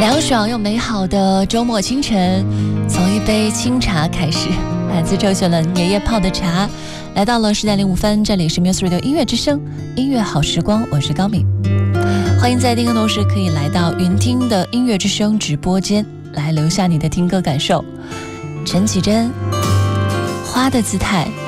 凉爽又美好的周末清晨，从一杯清茶开始，来自周杰伦爷爷泡的茶，来到了10点05分，这里是 Music Radio 音乐之声，音乐好时光，我是高敏。欢迎在听歌同时可以来到云听的音乐之声直播间，来留下你的听歌感受。陈绮贞，花的姿态，